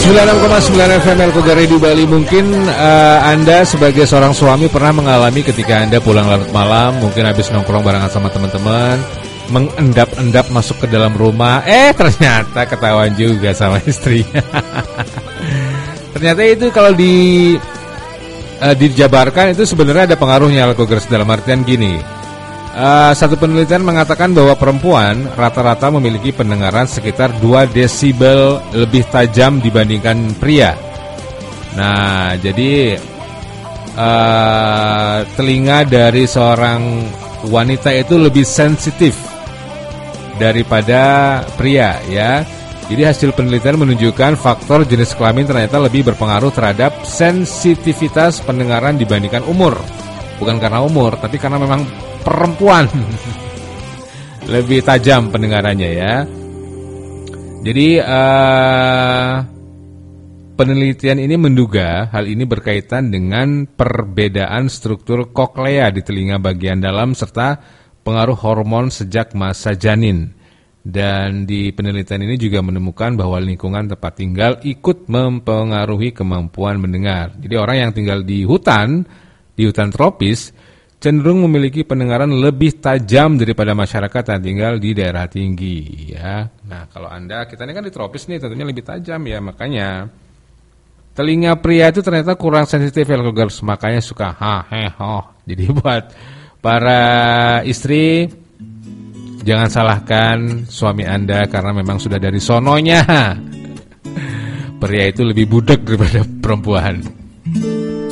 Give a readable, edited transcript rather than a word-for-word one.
96,9 FM Elkoga Radio Bali. Mungkin Anda sebagai seorang suami pernah mengalami ketika Anda pulang larut malam, mungkin habis nongkrong barengan sama teman-teman, mengendap-endap masuk ke dalam rumah, ternyata ketahuan juga sama istrinya. Ternyata itu kalau dijabarkan itu sebenarnya ada pengaruhnya Elkogers, dalam artian gini. Satu penelitian mengatakan bahwa perempuan rata-rata memiliki pendengaran sekitar 2 desibel lebih tajam dibandingkan pria. Nah, jadi telinga dari seorang wanita itu lebih sensitif daripada pria, ya. Jadi hasil penelitian menunjukkan faktor jenis kelamin ternyata lebih berpengaruh terhadap sensitivitas pendengaran dibandingkan umur. Bukan karena umur, tapi karena memang perempuan lebih tajam pendengarannya, ya. Jadi penelitian ini menduga hal ini berkaitan dengan perbedaan struktur koklea di telinga bagian dalam serta pengaruh hormon sejak masa janin. Dan di penelitian ini juga menemukan bahwa lingkungan tempat tinggal ikut mempengaruhi kemampuan mendengar. Jadi orang yang tinggal di hutan tropis cenderung memiliki pendengaran lebih tajam daripada masyarakat yang tinggal di daerah tinggi, ya. Nah, kalau kita ini kan di tropis nih, tentunya lebih tajam, ya. Makanya telinga pria itu ternyata kurang sensitif, Elkogers, makanya suka Jadi buat para istri, jangan salahkan suami Anda karena memang sudah dari sononya. Pria itu lebih budak daripada perempuan.